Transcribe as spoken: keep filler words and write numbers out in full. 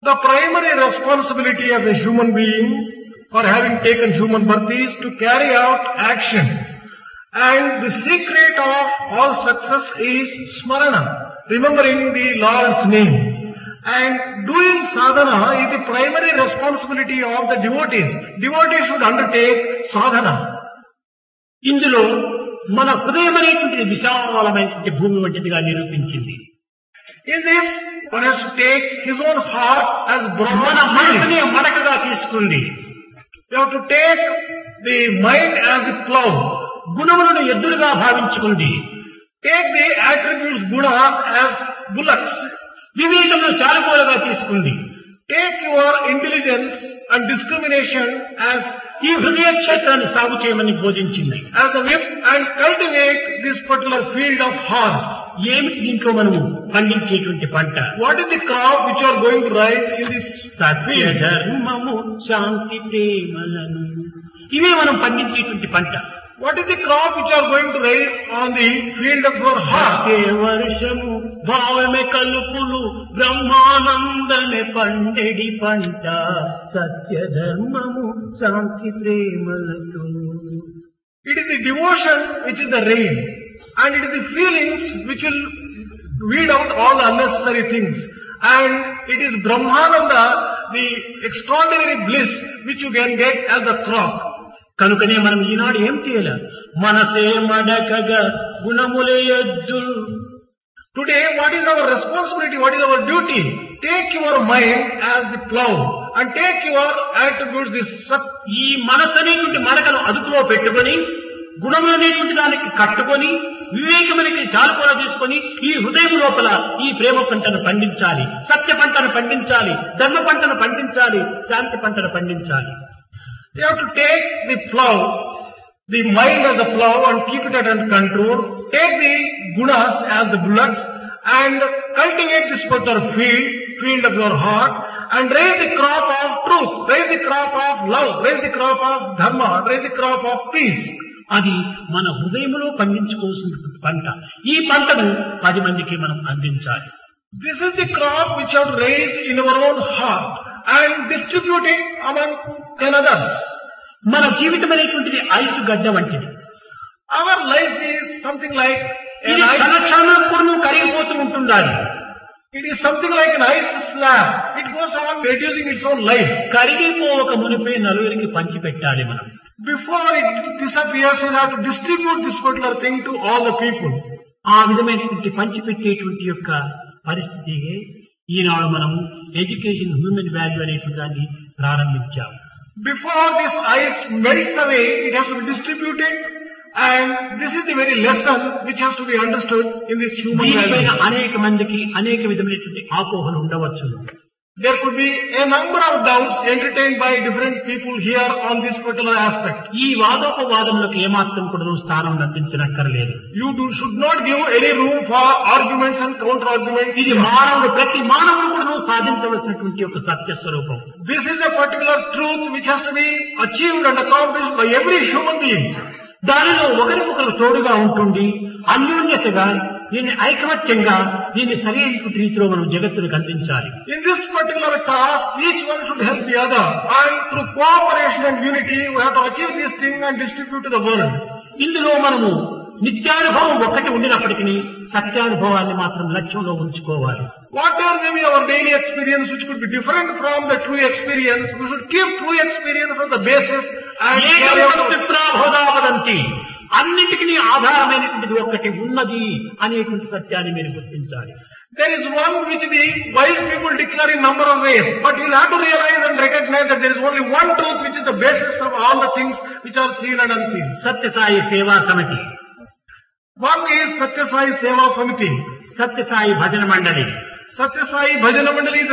The primary responsibility of a human being for having taken human birth is to carry out action. And the secret of all success is smarana, remembering the Lord's name. And doing sadhana is the primary responsibility of the devotees. Devotees should undertake sadhana. ఇందులో మన హృదయం అనేటువంటి విశాలమైనటువంటి భూమి వంటిదిగా నిరూపించింది. In this, one has to take his own heart as మన మనసుని మడకగా తీసుకుంది. You have to take the mind as the plow. గుణములను ఎద్దులుగా భావించుకుంది. Take the attributes gunas as bullocks. వివేకమును చాలుకోలుగా తీసుకుంది. Take your intelligence and discrimination as ఈ హృదయ క్షేత్రాన్ని సాగు చేయమని బోధించింది. as the whip and cultivate this particular field of heart. ఏమిటి దీంట్లో మనము పండించేటువంటి పంట? What is the crop which you are going to rise in this Satya field? ధర్మము శాంతి ప్రేమలను ఇవే మనం పండించేటువంటి పంట. What is the crop which you are going to raise on the field of your heart? ఏ వర్షము భావమే కలుపులు బ్రహ్మానందమే పండెడి పంట సత్య ధర్మము శాంతి ప్రేమలతో. It is the devotion which is the rain, and it is the feelings which will weed out all the unnecessary things. And it is Brahmananda, the extraordinary bliss which you can get as the crop. కనుకనే మనం ఈనాడు ఏం చేయాలి? మనసే మడకగా గుణములే ఎద్దులు. Today, what is our responsibility? What is our duty? Take your mind as the plow and take your attributes, this sat. ఈ మనసు అనేటువంటి మడకను అదుపులో పెట్టుకొని గుణములు అనేటువంటి దానికి కట్టుకొని వివేకమునికి చాలుకోల తీసుకొని ఈ హృదయం లోపల ఈ ప్రేమ పంటను పండించాలి, సత్య పంటను పండించాలి, ధర్మ పంటను పండించాలి, శాంతి పంటను పండించాలి. You have to take the plow, the mind as the plow and keep it under control. Take the gunas as the bullocks and cultivate this particular field, field of your heart, and raise the crop of truth, raise the crop of love, raise the crop of dharma, raise the crop of peace. అది మన హృదయంలో పండించుకోవాల్సిన పంట. ఈ పంటను పది మందికి మనం అందించాలి. This is the crop which you have to raise in our own heart and distribute it among ten others. మన జీవితం అనేటువంటిది ఐసు గడ్డ వంటిది. Our life is something like an ఇది ice. క్షణక్షణం కరిగిపోతూ ఉంటుండాలి. It is something like an ice slab. It goes on reducing its own life. కరిగిపోవక మునిపే నలుగురికి పంచి పెట్టాలి మనం. Before it disappears, you have to distribute this particular thing to all the people. ఆ విధమైనటువంటి పంచిపెట్టేటువంటి యొక్క పరిస్థితి ఈనాడు మనము ఎడ్యుకేషన్ హ్యూమన్ వాల్యూ అనేటువంటి దాన్ని ప్రారంభించాము. Before this ice melts away, it has to be distributed, and this is the very lesson which has to be understood in this human దీనిపైన value. అనేక మందికి అనేక విధమైనటువంటి ఆపోహలు ఉండవచ్చు. There could be a number of doubts entertained by different people here on this particular aspect. ఈ వాదోపవాదములకు ఏమాత్రం కూడా స్థానం అందించనక్కర్లేదు. You do, should not give any room for arguments and counter arguments. ఇది మానవుడు ప్రతి మానవుడు కూడా సాధించవలసినటువంటి ఒక సత్య స్వరూపం. This is a particular truth which has to be achieved and accomplished by every human being. దానిలో ఒకరికొకరు తోడుగా ఉంటుంది, అన్యోన్యతగా దీన్ని ఐకమత్యంగా దీన్ని సరైనటువంటి రీతిలో మనం జగత్తులకు అందించాలి. In this particular task, each one should help the other, and through cooperation and unity, we have to achieve this thing and distribute to the world. ఇందులో మనము నిత్యానుభవం ఒక్కటి ఉండినప్పటికీ సత్యానుభవాన్ని మాత్రం లక్ష్యంలో ఉంచుకోవాలి. Whatever may be our daily experience, which could be different from the true experience, we should keep true experience as the basis and carry out. ఏకమత్తిప్రాభోదావదంతి అన్నిటికీ ఆధారమైనటువంటిది ఒక్కటి ఉన్నది అనేటువంటి సత్యాన్ని మీరు గుర్తించాలి. There is one which the wise people declare in number of ways, but you have to realize and recognize that there is only one truth which is the basis of all the things which are seen and unseen. Sathya Sai సేవా సమితి, One is Satya Sai Seva Samiti. Sathya Sai భజన మండలి, Satya Sai Bhajana Mandali is